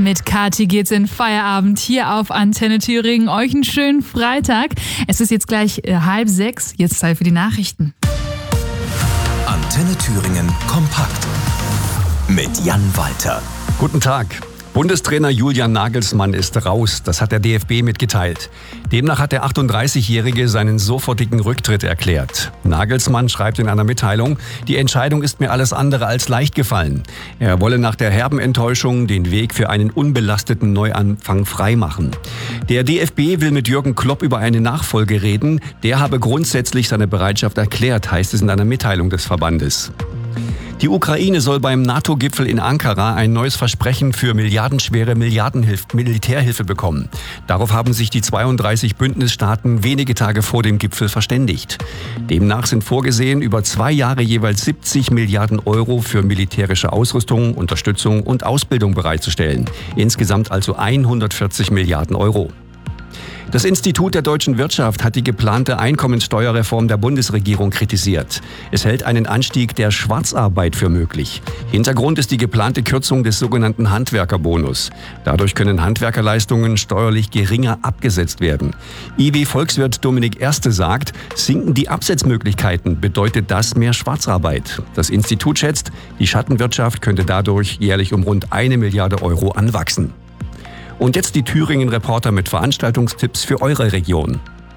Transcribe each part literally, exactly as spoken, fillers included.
Mit Kathi geht's in Feierabend hier auf Antenne Thüringen. Euch einen schönen Freitag. Es ist jetzt gleich äh, halb sechs. Jetzt Zeit für die Nachrichten. Antenne Thüringen kompakt mit Jan Walter. Guten Tag. Bundestrainer Julian Nagelsmann ist raus. Das hat der D F B mitgeteilt. Demnach hat der achtunddreißigjährige seinen sofortigen Rücktritt erklärt. Nagelsmann schreibt in einer Mitteilung, die Entscheidung ist mir alles andere als leicht gefallen. Er wolle nach der herben Enttäuschung den Weg für einen unbelasteten Neuanfang freimachen. Der D F B will mit Jürgen Klopp über eine Nachfolge reden. Der habe grundsätzlich seine Bereitschaft erklärt, heißt es in einer Mitteilung des Verbandes. Die Ukraine soll beim NATO-Gipfel in Ankara ein neues Versprechen für milliardenschwere Milliardenhilfe, Militärhilfe bekommen. Darauf haben sich die zweiunddreißig Bündnisstaaten wenige Tage vor dem Gipfel verständigt. Demnach sind vorgesehen, über zwei Jahre jeweils siebzig Milliarden Euro für militärische Ausrüstung, Unterstützung und Ausbildung bereitzustellen. Insgesamt also hundertvierzig Milliarden Euro. Das Institut der deutschen Wirtschaft hat die geplante Einkommensteuerreform der Bundesregierung kritisiert. Es hält einen Anstieg der Schwarzarbeit für möglich. Hintergrund ist die geplante Kürzung des sogenannten Handwerkerbonus. Dadurch können Handwerkerleistungen steuerlich geringer abgesetzt werden. I W-Volkswirt Dominik Erste sagt, sinken die Absetzmöglichkeiten, bedeutet das mehr Schwarzarbeit. Das Institut schätzt, die Schattenwirtschaft könnte dadurch jährlich um rund eine Milliarde Euro anwachsen. Und jetzt die Thüringen-Reporter mit Veranstaltungstipps für eure Region.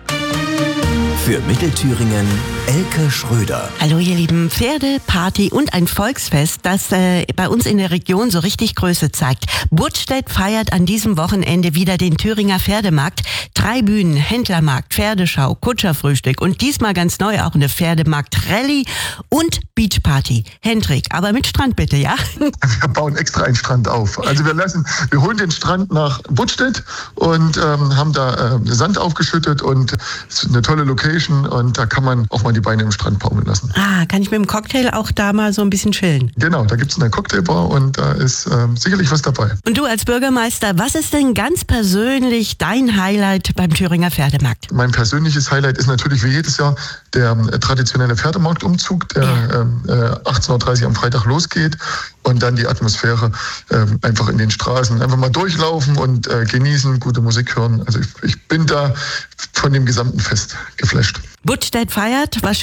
Für Mittelthüringen Elke Schröder. Hallo ihr Lieben, Pferde, Party und ein Volksfest, das äh, bei uns in der Region so richtig Größe zeigt. Budstedt feiert an diesem Wochenende wieder den Thüringer Pferdemarkt. Drei Bühnen, Händlermarkt, Pferdeschau, Kutscherfrühstück und diesmal ganz neu auch eine Pferdemarkt-Rallye und Beachparty. Hendrik, aber mit Strand bitte, ja? Wir bauen extra einen Strand auf. Also wir lassen, wir holen den Strand nach Budstedt und ähm, haben da äh, Sand aufgeschüttet und es ist eine tolle Location. Und da kann man auch mal die Beine im Strand baumeln lassen. Ah, kann ich mit dem Cocktail auch da mal so ein bisschen chillen? Genau, da gibt es eine Cocktailbar und da ist ähm, sicherlich was dabei. Und du als Bürgermeister, was ist denn ganz persönlich dein Highlight beim Thüringer Pferdemarkt? Mein persönliches Highlight ist natürlich wie jedes Jahr der äh, traditionelle Pferdemarktumzug, der ja. äh, achtzehn Uhr dreißig am Freitag losgeht. Und dann die Atmosphäre äh, einfach in den Straßen. Einfach mal durchlaufen und äh, genießen, gute Musik hören. Also ich, ich bin da von dem gesamten Fest geflasht. Budstedt feiert, was